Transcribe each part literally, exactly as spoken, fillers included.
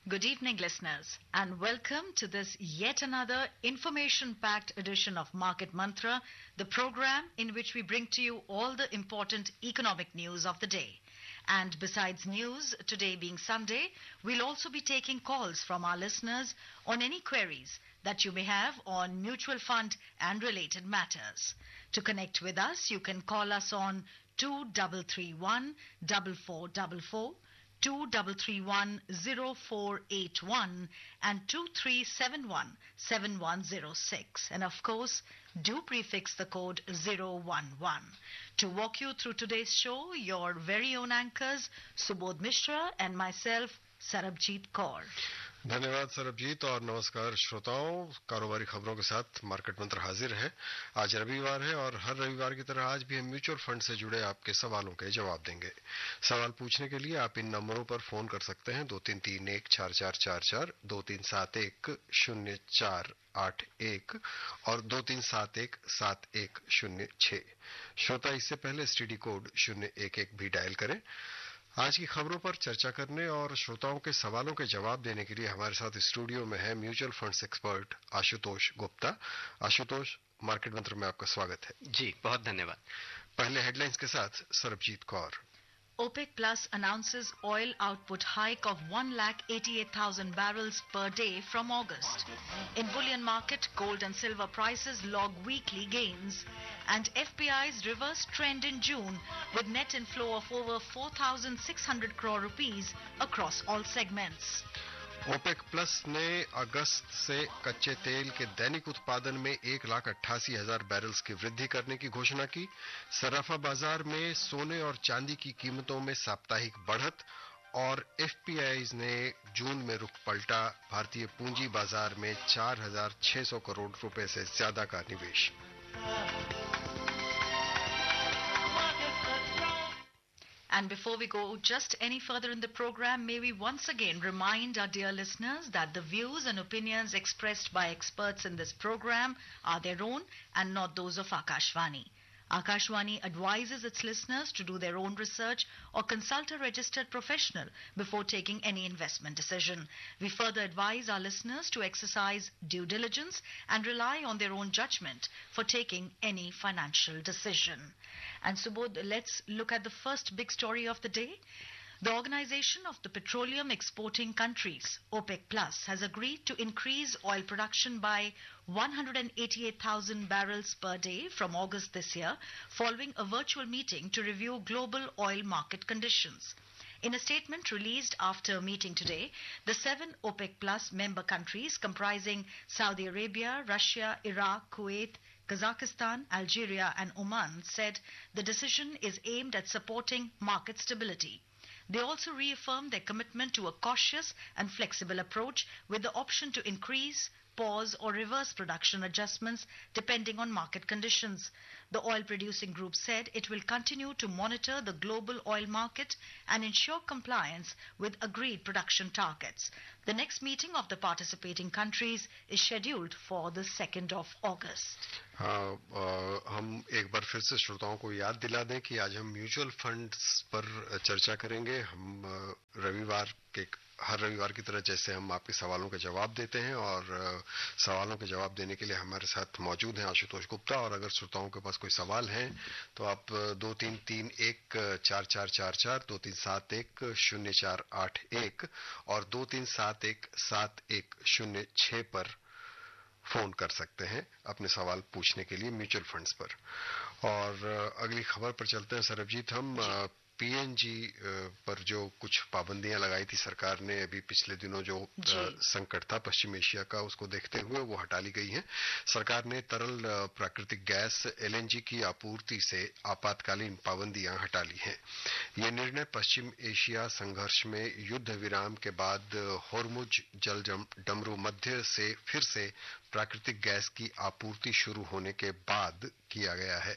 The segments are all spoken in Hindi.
Good evening, listeners, and welcome to this yet another information packed edition of Market Mantra, the program in which we bring to you all the important economic news of the day. And besides news, today being Sunday, we'll also be taking calls from our listeners on any queries that you may have on mutual fund and related matters. To connect with us, you can call us on two three three one, four four four four. two three three one, zero four eight one and two three seven one, seven one zero six. And of course, do prefix the code zero one one. To walk you through today's show, your very own anchors, Subodh Mishra and myself, Sarabjit Kaur. धन्यवाद सरबजीत और नमस्कार श्रोताओं। कारोबारी खबरों के साथ मार्केट मंत्र हाजिर है। आज रविवार है और हर रविवार की तरह आज भी हम म्यूचुअल फंड से जुड़े आपके सवालों के जवाब देंगे। सवाल पूछने के लिए आप इन नंबरों पर फोन कर सकते हैं दो तीन तीन एक चार चार चार चार, दो तीन सात एक शून्य चार आठ एक और दो तीन सात एक सात एक शून्य छह। श्रोता इससे पहले एसटीडी कोड शून्य एक एक भी डायल करें। आज की खबरों पर चर्चा करने और श्रोताओं के सवालों के जवाब देने के लिए हमारे साथ स्टूडियो में है mutual funds expert Ashutosh Gupta. Ashutosh, market मंत्र में आपका स्वागत है। जी, बहुत धन्यवाद। पहले हेडलाइंस के साथ Sarabjit Kaur. OPEC Plus announces oil output hike of one lakh eighty-eight thousand barrels per day from August. In bullion market, gold and silver prices log weekly gains. And F P I's reverse trend in June with net inflow of over four thousand six hundred crore rupees across all segments. OPEC plus ने अगस्त से कच्चे तेल के दैनिक उत्पादन में एक लाख अट्ठासी हजार बैरल्स की वृद्धि करने की घोषणा की। सराफा बाजार में सोने और चांदी की कीमतों में साप्ताहिक बढ़त और एफपीआई ने जून में रुख पलटा। भारतीय पूंजी बाजार में चार हजार छह सौ करोड़ रुपए से ज्यादा का निवेश। And before we go just any further in the program, may we once again remind our dear listeners that the views and opinions expressed by experts in this program are their own and not those of Akashvani. Akashvani advises its listeners to do their own research or consult a registered professional before taking any investment decision. We further advise our listeners to exercise due diligence and rely on their own judgment for taking any financial decision. And Subodh, let's look at the first big story of the day. The Organization of the Petroleum Exporting Countries, OPEC Plus, has agreed to increase oil production by one hundred eighty-eight thousand barrels per day from August this year, following a virtual meeting to review global oil market conditions. In a statement released after a meeting today, the seven OPEC Plus member countries comprising Saudi Arabia, Russia, Iraq, Kuwait, Kazakhstan, Algeria and Oman said the decision is aimed at supporting market stability. They also reaffirmed their commitment to a cautious and flexible approach with the option to increase, pause or reverse production adjustments depending on market conditions. The oil-producing group said it will continue to monitor the global oil market and ensure compliance with agreed production targets. The next meeting of the participating countries is scheduled for the second of August. हाँ, हम एक बार फिर से श्रोताओं को याद दिला दें कि आज हम म्यूचुअल फंड्स पर चर्चा करेंगे। हम रविवार के हर रविवार की तरह जैसे हम आपके सवालों के जवाब देते हैं और सवालों के जवाब देने के लिए हमारे साथ मौजूद हैं आशुतोष गुप्ता। और अगर श्रोताओं के पास कोई सवाल है तो आप दो तीन तीन एक चार चार चार चार, दो तीन सात एक शून्य चार आठ एक और दो तीन सात एक सात एक शून्य छह पर फोन कर सकते हैं अपने सवाल पूछने के लिए म्यूचुअल फंड्स पर। और अगली खबर पर चलते हैं सरबजीत। हम पीएनजी पर जो कुछ पाबंदियां लगाई थी सरकार ने अभी पिछले दिनों, जो संकट था पश्चिम एशिया का, उसको देखते हुए वो हटा ली गई है। सरकार ने तरल प्राकृतिक गैस एलएनजी की आपूर्ति से आपातकालीन पाबंदियां हटा ली हैं। ये निर्णय पश्चिम एशिया संघर्ष में युद्ध विराम के बाद होर्मुज जल डमरू मध्य से फिर से प्राकृतिक गैस की आपूर्ति शुरू होने के बाद किया गया है।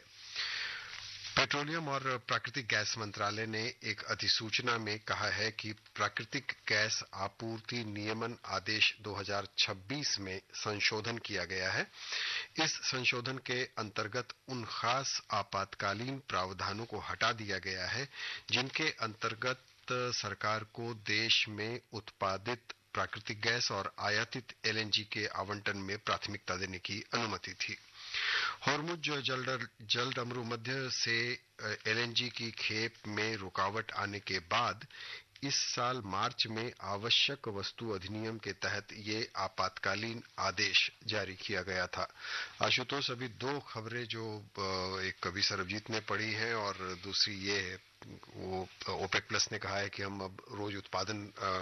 पेट्रोलियम और प्राकृतिक गैस मंत्रालय ने एक अधिसूचना में कहा है कि प्राकृतिक गैस आपूर्ति नियमन आदेश दो हज़ार छब्बीस में संशोधन किया गया है। इस संशोधन के अंतर्गत उन खास आपातकालीन प्रावधानों को हटा दिया गया है जिनके अंतर्गत अगस्त सरकार को देश में उत्पादित प्राकृतिक गैस और आयातित एलएनजी के आवंटन में प्राथमिकता देने की अनुमति थी। हॉर्मुज जल जलडमरू मध्य से एलएनजी की खेप में रुकावट आने के बाद इस साल मार्च में आवश्यक वस्तु अधिनियम के तहत ये आपातकालीन आदेश जारी किया गया था। आशुतोष, अभी दो खबरें जो एक कभी सरबजीत ने पढ़ी है और दूसरी ये है, वो ओपेक प्लस ने कहा है कि हम अब रोज उत्पादन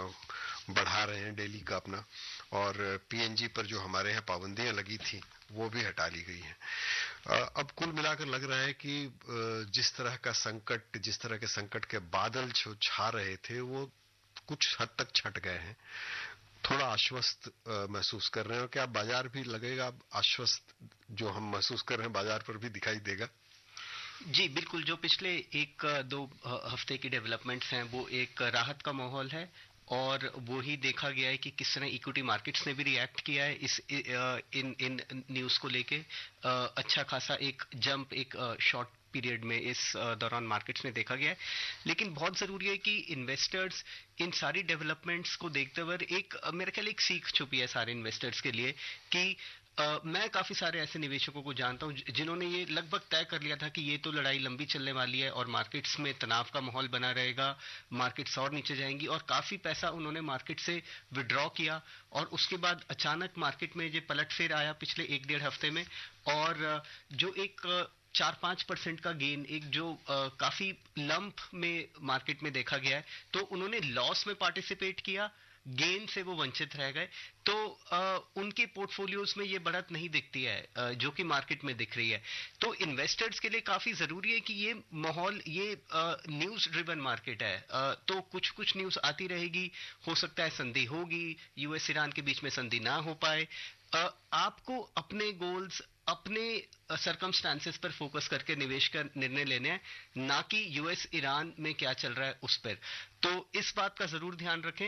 बढ़ा रहे हैं डेली का अपना, और पीएनजी पर जो हमारे यहाँ पाबंदियां लगी थी वो भी हटा ली गई हैं। अब कुल मिलाकर लग रहा है कि जिस तरह का संकट जिस तरह के संकट के बादल जो छा रहे थे वो कुछ हद तक छट गए हैं। थोड़ा आश्वस्त महसूस कर रहे हैं। क्या बाजार भी लगेगा आश्वस्त? जो हम महसूस कर रहे हैं बाजार पर भी दिखाई देगा? जी बिल्कुल, जो पिछले एक दो हफ्ते की डेवलपमेंट्स हैं वो एक राहत का माहौल है, और वो ही देखा गया है कि किस तरह इक्विटी मार्केट्स ने भी रिएक्ट किया है इस इन इन न्यूज़ को लेके। अच्छा खासा एक जंप एक शॉर्ट पीरियड में इस दौरान मार्केट्स में देखा गया है। लेकिन बहुत जरूरी है कि इन्वेस्टर्स इन सारी डेवलपमेंट्स को देखते हुए एक मेरे ख्याल एक सीख छुपी है सारे इन्वेस्टर्स के लिए कि Uh, मैं काफी सारे ऐसे निवेशकों को जानता हूं जिन्होंने ये लगभग तय कर लिया था कि ये तो लड़ाई लंबी चलने वाली है और मार्केट्स में तनाव का माहौल बना रहेगा, मार्केट्स और नीचे जाएंगी, और काफी पैसा उन्होंने मार्केट से विड्रॉ किया। और उसके बाद अचानक मार्केट में ये पलटफेर आया पिछले एक डेढ़ हफ्ते में, और जो एक चार पांच परसेंट का गेन, एक जो आ, काफी लंप में मार्केट में देखा गया है, तो उन्होंने लॉस में पार्टिसिपेट किया, गेन से वो वंचित रह गए। तो आ, उनके पोर्टफोलियोज में ये बढ़त नहीं दिखती है आ, जो कि मार्केट में दिख रही है। तो इन्वेस्टर्स के लिए काफी जरूरी है कि ये माहौल, ये न्यूज ड्रिवन मार्केट है, आ, तो कुछ कुछ न्यूज आती रहेगी, हो सकता है संधि होगी, यूएस ईरान के बीच में संधि ना हो पाए। आ, आपको अपने गोल्स, अपने सरकमस्टांसेस पर फोकस करके निवेश का निर्णय लेने हैं, ना कि यूएस ईरान में क्या चल रहा है उस पर। तो इस बात का जरूर ध्यान रखें,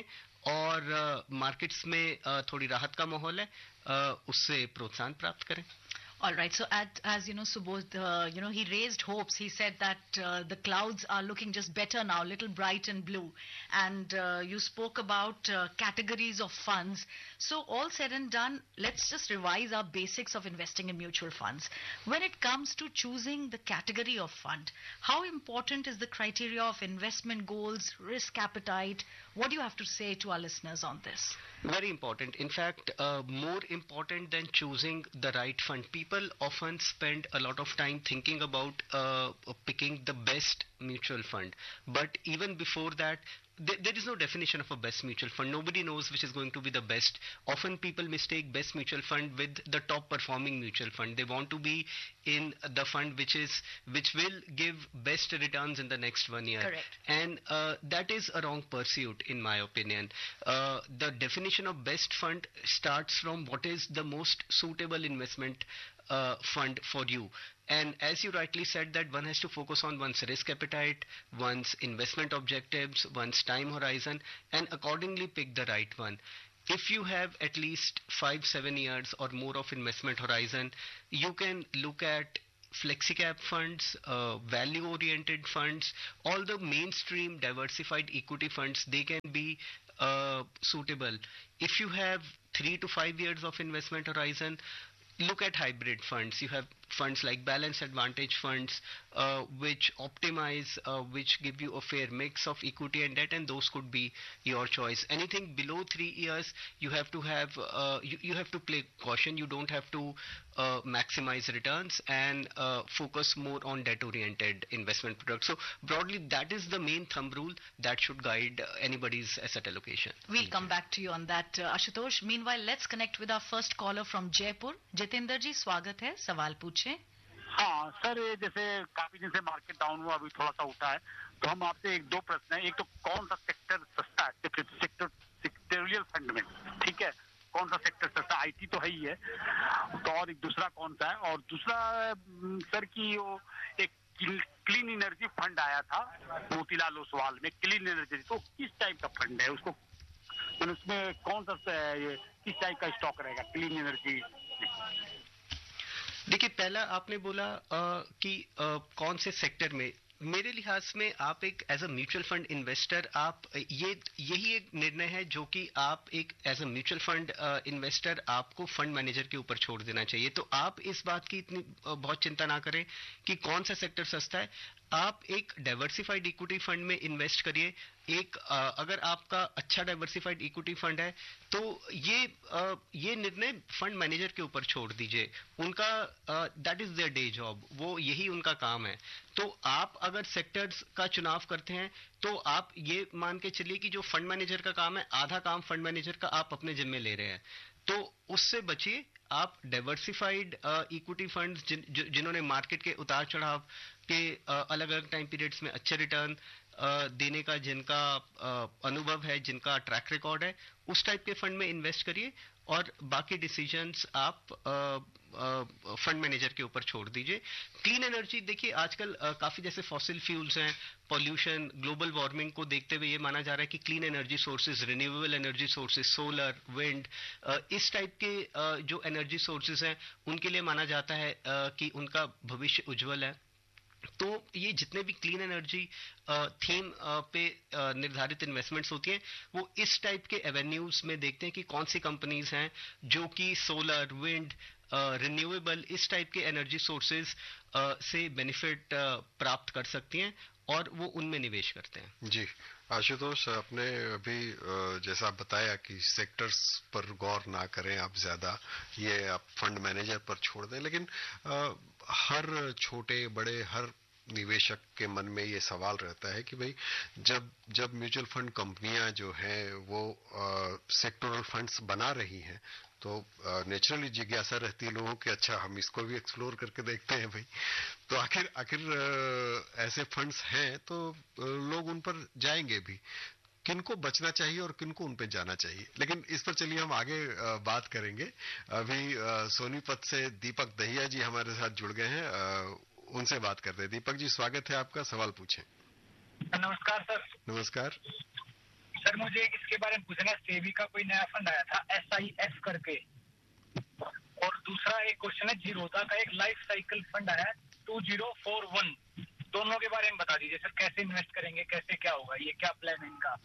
और मार्केट्स uh, में uh, थोड़ी राहत का माहौल है, uh, उससे प्रोत्साहन प्राप्त करें। All right. So, at, as you know, Subodh, uh, you know, he raised hopes. He said that uh, the clouds are looking just better now, little bright and blue. And uh, you spoke about uh, categories of funds. So, all said and done, let's just revise our basics of investing in mutual funds. When it comes to choosing the category of fund, how important is the criteria of investment goals, risk appetite? What do you have to say to our listeners on this? Very important. In fact, uh, more important than choosing the right fund. People often spend a lot of time thinking about uh, picking the best mutual fund. But even before that, there, there is no definition of a best mutual fund. Nobody knows which is going to be the best. Often people mistake best mutual fund with the top performing mutual fund. They want to be in the fund which is which will give best returns in the next one year. Correct. And uh, that is a wrong pursuit in my opinion. Uh, the definition of best fund starts from what is the most suitable investment uh, fund for you. And as you rightly said, that one has to focus on one's risk appetite, one's investment objectives, one's time horizon, and accordingly pick the right one. If you have at least five, seven years or more of investment horizon, you can look at flexi-cap funds, uh, value-oriented funds, all the mainstream diversified equity funds, they can be uh, suitable. If you have three to five years of investment horizon, look at hybrid funds. You have funds like balanced advantage funds, uh, which optimize, uh, which give you a fair mix of equity and debt, and those could be your choice. Anything below three years, you have to have, uh, you, you have to play caution. You don't have to uh, maximize returns and uh, focus more on debt-oriented investment products. So broadly, that is the main thumb rule that should guide anybody's asset allocation. We'll come back to you on that, uh, Ashutosh. Meanwhile, let's connect with our first caller from Jaipur. Jitendra ji, स्वागत है, सवाल पूछें। हाँ सर, ये जैसे काफी दिन से मार्केट डाउन हुआ, अभी थोड़ा सा उठा है, तो हम आपसे एक दो प्रश्न है। एक तो कौन सा सेक्टर सस्ता है सेक्टर सेक्टोरियल फंड में, ठीक है, कौन सा सेक्टर सस्ता? आईटी तो है ही है, तो और एक दूसरा कौन सा है? और दूसरा सर की वो एक क्लीन एनर्जी फंड आया था मोतीलाल ओसवाल में, क्लीन एनर्जी, तो किस टाइप का फंड है? उसको उसमें कौन सा ये किस टाइप का स्टॉक रहेगा क्लीन एनर्जी? देखिए, पहला आपने बोला आ, कि आ, कौन से सेक्टर में, मेरे लिहाज में आप एक as a mutual fund investor, आप ये यही एक निर्णय है जो कि आप एक as a mutual fund investor आपको फंड मैनेजर के ऊपर छोड़ देना चाहिए। तो आप इस बात की इतनी uh, बहुत चिंता ना करें कि कौन सा सेक्टर सस्ता है। आप एक डाइवर्सिफाइड इक्विटी फंड में इन्वेस्ट करिए। एक uh, अगर आपका अच्छा डाइवर्सिफाइड इक्विटी फंड है तो ये uh, ये निर्णय फंड मैनेजर के ऊपर छोड़ दीजिए। उनका that is their day job, वो यही उनका काम है। तो आप अगर सेक्टर्स का चुनाव करते हैं तो आप ये मान के चलिए कि जो फंड मैनेजर का काम है, आधा काम फंड मैनेजर का आप अपने जिम्मे ले रहे हैं, तो उससे बचिए। आप डाइवर्सिफाइड इक्विटी फंड्स जिन, जिन्होंने मार्केट के उतार चढ़ाव के अलग अलग टाइम पीरियड्स में अच्छे रिटर्न देने का जिनका अनुभव है, जिनका ट्रैक रिकॉर्ड है, उस टाइप के फंड में इन्वेस्ट करिए और बाकी डिसीजंस आप फंड मैनेजर के ऊपर छोड़ दीजिए। क्लीन एनर्जी देखिए आजकल uh, काफी जैसे फॉसिल फ्यूल्स हैं, पॉल्यूशन, ग्लोबल वार्मिंग को देखते हुए ये माना जा रहा है कि clean energy sources, renewable energy sources, solar, wind, इस टाइप के uh, जो एनर्जी सोर्सेज हैं उनके लिए माना जाता है uh, कि उनका भविष्य उज्जवल है। तो ये जितने भी क्लीन एनर्जी थीम पे निर्धारित इन्वेस्टमेंट्स होती हैं वो इस टाइप के एवेन्यूज में देखते हैं कि कौन सी कंपनीज हैं जो कि सोलर, विंड, रिन्यूएबल इस टाइप के एनर्जी सोर्सेज से बेनिफिट प्राप्त कर सकती हैं और वो उनमें निवेश करते हैं। जी आशुतोष, आपने अभी जैसा आप बताया कि सेक्टर्स पर गौर ना करें आप ज्यादा, ये आप फंड मैनेजर पर छोड़ दें, लेकिन हर छोटे बड़े हर निवेशक के मन में ये सवाल रहता है कि भाई जब जब म्यूचुअल फंड कंपनियां जो हैं वो सेक्टोरल फंड्स बना रही हैं तो नेचुरली जिज्ञासा रहती है लोगों की, अच्छा हम इसको भी एक्सप्लोर करके देखते हैं भाई। तो आखिर आखिर ऐसे फंड्स हैं तो लोग उन पर जाएंगे भी। किनको बचना चाहिए और किनको उन पे जाना चाहिए, लेकिन इस पर चलिए हम आगे बात करेंगे। अभी सोनीपत से दीपक दहिया जी हमारे साथ जुड़ गए हैं, उनसे बात करते हैं। दीपक जी स्वागत है आपका, सवाल पूछें। नमस्कार सर। नमस्कार सर, मुझे इसके बारे में पूछना है, सेबी का कोई नया फंड आया था एस आई एक्स करके, और दूसरा एक क्वेश्चन है जीरोधा का एक लाइफ साइकिल फंड आया टू जीरो फोर वन, दोनों के बारे में बता दीजिए सर, कैसे इन्वेस्ट करेंगे, कैसे क्या होगा, ये क्या प्लान है इनका।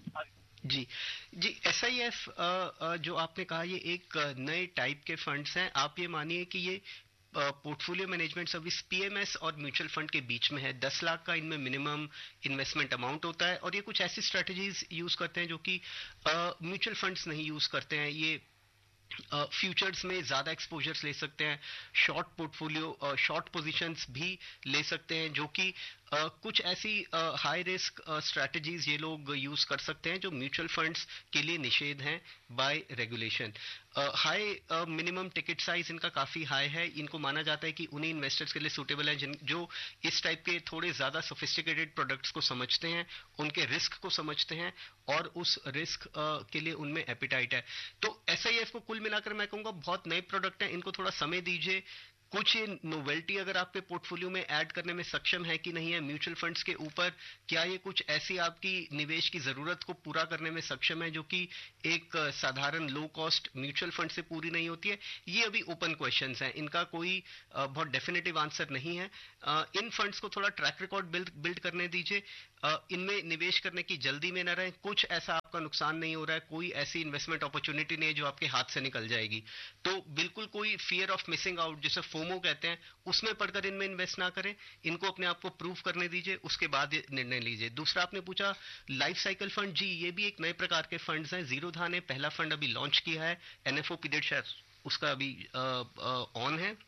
जी जी एस आई एफ जो आपने कहा ये एक नए टाइप के फंड्स हैं। आप ये मानिए कि ये पोर्टफोलियो मैनेजमेंट सर्विस पीएमएस और म्यूचुअल फंड के बीच में है। दस लाख का इनमें मिनिमम इन्वेस्टमेंट अमाउंट होता है और ये कुछ ऐसी स्ट्रेटजीज यूज करते हैं जो कि म्यूचुअल फंड्स नहीं यूज करते हैं। ये फ्यूचर्स uh, में ज्यादा एक्सपोजर्स ले सकते हैं, शॉर्ट पोर्टफोलियो शॉर्ट पोजीशंस भी ले सकते हैं, जो कि Uh, कुछ ऐसी हाई रिस्क स्ट्रैटेजीज ये लोग यूज कर सकते हैं जो म्यूचुअल फंड्स के लिए निषेध हैं bye regulation. High minimum ticket size इनका काफी हाई है। इनको माना जाता है कि उन्हीं इन्वेस्टर्स के लिए सूटेबल है जिन जो इस टाइप के थोड़े ज्यादा सोफिस्टिकेटेड प्रोडक्ट्स को समझते हैं, उनके रिस्क को समझते हैं और उस रिस्क uh, के लिए उनमें एपिटाइट है। तो एस आई एफ को कुल मिलाकर मैं कहूँगा बहुत नए प्रोडक्ट हैं, इनको थोड़ा समय दीजिए। कुछ नोवेल्टी अगर आपके पोर्टफोलियो में ऐड करने में सक्षम है कि नहीं है म्यूचुअल फंड्स के ऊपर, क्या ये कुछ ऐसी आपकी निवेश की जरूरत को पूरा करने में सक्षम है जो कि एक साधारण लो कॉस्ट म्यूचुअल फंड से पूरी नहीं होती है, ये अभी ओपन क्वेश्चंस हैं, इनका कोई बहुत डेफिनेटिव आंसर नहीं है। इन फंड्स को थोड़ा ट्रैक रिकॉर्ड बिल्ड बिल्ड करने दीजिए, इनमें निवेश करने की जल्दी में न रहें। कुछ ऐसा आपका नुकसान नहीं हो रहा है, कोई ऐसी इन्वेस्टमेंट अपॉर्चुनिटी नहीं है जो आपके हाथ से निकल जाएगी, तो बिल्कुल कोई फियर ऑफ मिसिंग आउट जिसे फोमो कहते हैं उसमें पढ़कर इनमें इन्वेस्ट ना करें। इनको अपने आप को प्रूव करने दीजिए, उसके बाद निर्णय लीजिए। दूसरा आपने पूछा लाइफ साइकिल फंड, जी ये भी एक नए प्रकार के फंड्स हैं। जीरोधा ने पहला फंड अभी लॉन्च किया है, एनएफओ पीरियड शेयर उसका अभी ऑन है।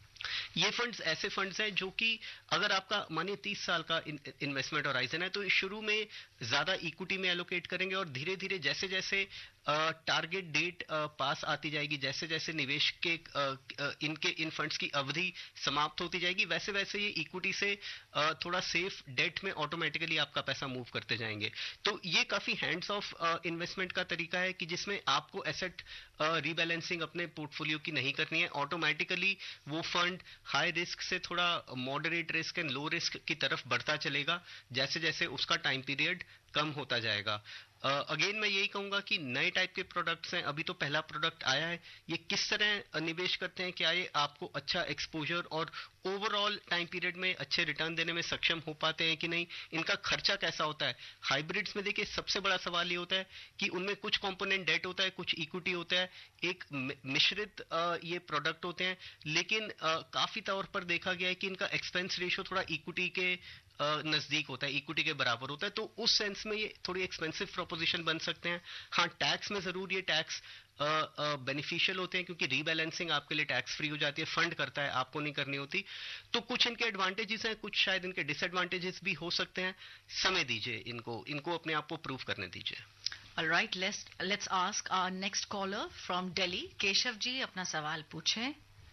ये फंड्स ऐसे फंड्स हैं जो कि अगर आपका मानिए तीस साल का इन्वेस्टमेंट होराइजन है तो शुरू में ज्यादा इक्विटी में एलोकेट करेंगे और धीरे धीरे जैसे जैसे टारगेट डेट पास आती जाएगी, जैसे जैसे निवेश के आ, इनके इन फंड्स की अवधि समाप्त होती जाएगी, वैसे वैसे ये इक्विटी से आ, थोड़ा सेफ डेट में ऑटोमेटिकली आपका पैसा मूव करते जाएंगे। तो ये काफी हैंड्स ऑफ इन्वेस्टमेंट का तरीका है कि जिसमें आपको एसेट रीबैलेंसिंग अपने पोर्टफोलियो की नहीं करनी है। ऑटोमेटिकली वो फंड हाई रिस्क से थोड़ा moderate risk and low risk की तरफ बढ़ता चलेगा जैसे जैसे उसका टाइम पीरियड कम होता जाएगा। अगेन मैं यही कहूंगा कि नए टाइप के प्रोडक्ट्स हैं, अभी तो पहला प्रोडक्ट आया है, ये किस तरह निवेश करते हैं, क्या ये आपको अच्छा एक्सपोजर और ओवरऑल टाइम पीरियड में अच्छे रिटर्न देने में सक्षम हो पाते हैं कि नहीं, इनका खर्चा कैसा होता है। हाइब्रिड्स में देखिए सबसे बड़ा सवाल ये होता है कि उनमें कुछ कंपोनेंट डेट होता है, कुछ इक्विटी होता है, एक मिश्रित ये प्रोडक्ट होते हैं, लेकिन काफी तौर पर देखा गया है कि इनका एक्सपेंस रेशियो थोड़ा इक्विटी के नजदीक होता है, इक्विटी के बराबर होता है, तो उस सेंस में ये थोड़ी एक्सपेंसिव प्रोपोजिशन बन सकते हैं। हाँ, टैक्स में जरूर ये टैक्स बेनिफिशियल होते हैं क्योंकि रीबैलेंसिंग आपके लिए टैक्स फ्री हो जाती है, फंड करता है, आपको नहीं करनी होती। तो कुछ इनके एडवांटेजेस हैं, कुछ शायद इनके डिसएडवांटेजेस भी हो सकते हैं। समय दीजिए इनको, इनको अपने आप को प्रूव करने दीजिए। All right, let's let's ask our next caller from Delhi. Keshav ji अपना सवाल पूछें।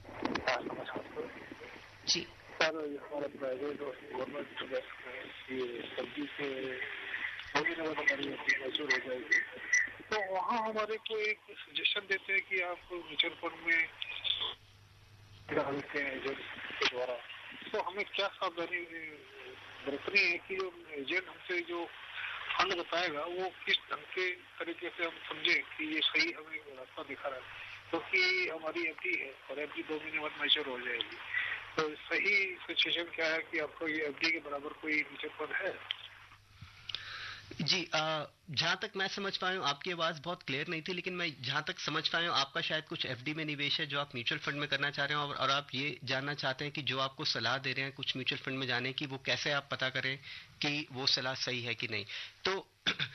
जी सर, हमारा प्राइवेट और गवर्नमेंट ये सब्जी से हमारी मैच्योर हो जाएगी, तो वहाँ हमारे को एक सजेशन देते हैं कि आप म्यूचुअल फंड में डालते हैं एजेंट के द्वारा, तो हमें क्या सावधानी बरतनी है कि जो एजेंट हमसे जो फंड बताएगा वो किस ढंग के तरीके से हम समझे कि ये सही हमें रास्ता दिखा रहा है, क्योंकि तो हमारी एफडी है और एफडी दो महीने बाद मैच्योर हो जाएगी, तो सही सिचुएशन क्या है कि आपको ये एफडी के बराबर कोई म्यूचुअल फंड है? जी, जहां तक मैं समझ पाया हूँ, आपकी आवाज बहुत क्लियर नहीं थी, लेकिन मैं जहां तक समझ पाया हूँ आपका शायद कुछ एफडी में निवेश है जो आप म्यूचुअल फंड में करना चाह रहे हैं, और, और आप ये जानना चाहते हैं कि जो आपको सलाह दे रहे हैं कुछ म्यूचुअल फंड में जाने की, वो कैसे आप पता करें कि वो सलाह सही है कि नहीं। तो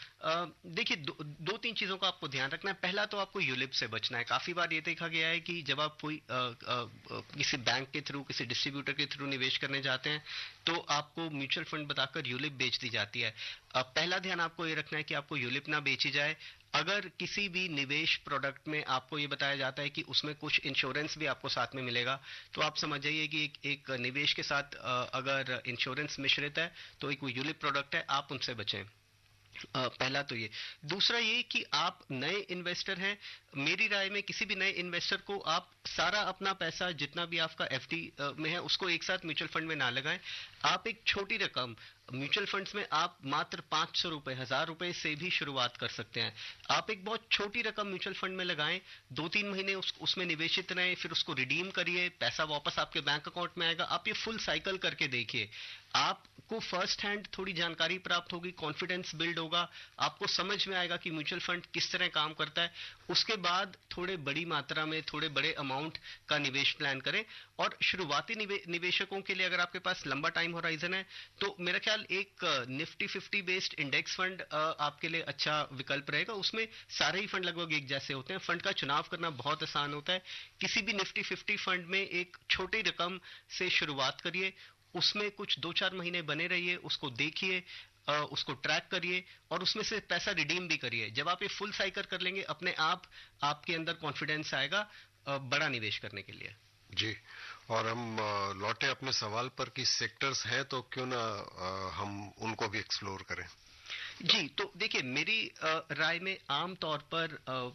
देखिए, दो, दो तीन चीजों का आपको ध्यान रखना है। पहला तो आपको यूलिप से बचना है। काफी बार ये देखा गया है कि जब आप कोई आ, आ, आ, किसी बैंक के थ्रू, किसी डिस्ट्रीब्यूटर के थ्रू निवेश करने जाते हैं तो आपको म्यूचुअल फंड बताकर यूलिप बेच दी जाती है। आ, पहला ध्यान आपको ये रखना है कि आपको यूलिप ना बेची जाए। अगर किसी भी निवेश प्रोडक्ट में आपको ये बताया जाता है कि उसमें कुछ इंश्योरेंस भी आपको साथ में मिलेगा, तो आप समझ जाइए कि एक, एक निवेश के साथ अगर इंश्योरेंस मिश्रित है तो एक वो यूलिप प्रोडक्ट है, आप उनसे बचें। Uh, पहला तो ये। दूसरा ये कि आप नए इन्वेस्टर हैं, मेरी राय में किसी भी नए इन्वेस्टर को आप सारा अपना पैसा जितना भी आपका एफडी में है उसको एक साथ म्यूचुअल फंड में ना लगाएं। आप एक छोटी रकम म्यूचुअल फंड्स में आप मात्र पांच सौ रुपए, हजार रुपए से भी शुरुआत कर सकते हैं। आप एक बहुत छोटी रकम म्यूचुअल फंड में लगाएं, दो तीन महीने उस, उसमें निवेशित रहें, फिर उसको रिडीम करिए, पैसा वापस आपके बैंक अकाउंट में आएगा। आप ये फुल साइकिल करके देखिए, आपको फर्स्ट हैंड थोड़ी जानकारी प्राप्त होगी, कॉन्फिडेंस बिल्ड होगा, आपको समझ में आएगा कि म्यूचुअल फंड किस तरह काम करता है। उसके बाद थोड़े बड़ी मात्रा में, थोड़े बड़े अमाउंट का निवेश प्लान करें। और शुरुआती निवे, निवेशकों के लिए अगर आपके पास लंबा टाइम होराइजन है तो मेरा ख्याल एक Nifty fifty based index fund आपके लिए अच्छा विकल्प रहेगा। उसमें सारे ही फंड लगभग एक जैसे होते हैं, फंड का चुनाव करना बहुत आसान होता है। किसी भी निफ्टी फिफ्टी फंड में एक छोटी रकम से शुरुआत करिए, उसमें कुछ दो चार महीने बने रहिए, उसको देखिए, उसको ट्रैक करिए और उसमें से पैसा रिडीम भी करिए। जब आप ये फुल साइकिल कर लेंगे, अपने आप आपके अंदर कॉन्फिडेंस आएगा बड़ा निवेश करने के लिए। जी, और हम लौटे अपने सवाल पर कि सेक्टर्स हैं तो क्यों ना हम उनको भी एक्सप्लोर करें। जी, तो देखिए, मेरी राय में आम तौर पर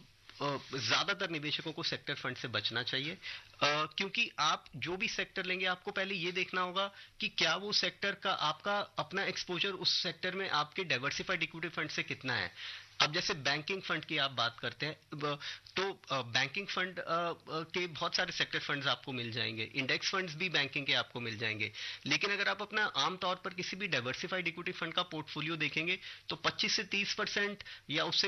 ज्यादातर निवेशकों को सेक्टर फंड से बचना चाहिए, Uh, क्योंकि आप जो भी सेक्टर लेंगे आपको पहले ये देखना होगा कि क्या वो सेक्टर का आपका अपना एक्सपोजर उस सेक्टर में आपके डाइवर्सिफाइड इक्विटी फंड से कितना है। अब जैसे बैंकिंग फंड की आप बात करते हैं तो बैंकिंग फंड के बहुत सारे सेक्टर फंड्स आपको मिल जाएंगे, इंडेक्स फंड्स भी बैंकिंग के आपको मिल जाएंगे। लेकिन अगर आप अपना आमतौर पर किसी भी डाइवर्सिफाइड इक्विटी फंड का पोर्टफोलियो देखेंगे तो पच्चीस से तीस परसेंट या उससे